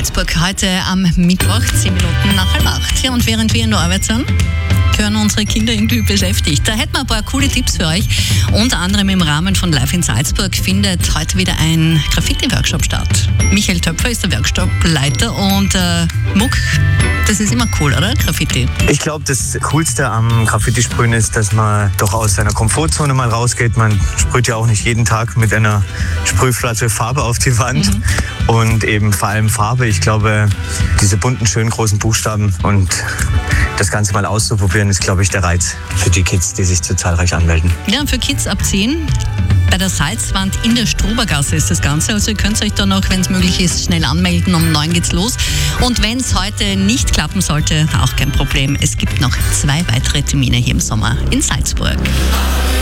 Salzburg. Heute am Mittwoch, 10 Minuten nach 7:30. Ja, und während wir in der Arbeit sind, hören unsere Kinder irgendwie beschäftigt. Da hätten wir ein paar coole Tipps für euch. Unter anderem im Rahmen von Live in Salzburg findet heute wieder ein Graffiti-Workshop statt. Michael Töpfer ist der Workshopleiter und Muck, das ist immer cool, oder? Graffiti. Ich glaube, das Coolste am Graffiti-Sprühen ist, dass man doch aus seiner Komfortzone mal rausgeht. Man sprüht ja auch nicht jeden Tag mit einer Sprühflasche Farbe auf die Wand. Und eben vor allem Farbe. Ich glaube, diese bunten, schönen, großen Buchstaben und das Ganze mal auszuprobieren, ist, glaube ich, der Reiz für die Kids, die sich so zahlreich anmelden. Ja, für Kids ab 10 bei der Salzwand in der Strubergasse ist das Ganze. Also ihr könnt euch da noch, wenn es möglich ist, schnell anmelden. Um 9 geht's los. Und wenn es heute nicht klappen sollte, auch kein Problem. Es gibt noch 2 weitere Termine hier im Sommer in Salzburg.